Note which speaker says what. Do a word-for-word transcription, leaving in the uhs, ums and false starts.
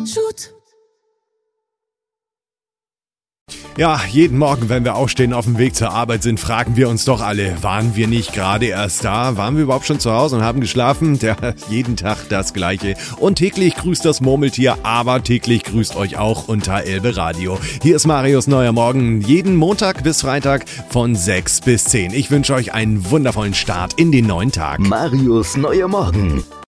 Speaker 1: Shoot.
Speaker 2: Ja, jeden Morgen, wenn wir aufstehen, auf dem Weg zur Arbeit sind, fragen wir uns doch alle, waren wir nicht gerade erst da? Waren wir überhaupt schon zu Hause und haben geschlafen? Ja, jeden Tag das Gleiche. Und täglich grüßt das Murmeltier, aber täglich grüßt euch auch unter Elbe Radio. Hier ist Marius Neuer Morgen, jeden Montag bis Freitag von sechs bis zehn. Ich wünsche euch einen wundervollen Start in den neuen Tag.
Speaker 3: Marius Neuer Morgen.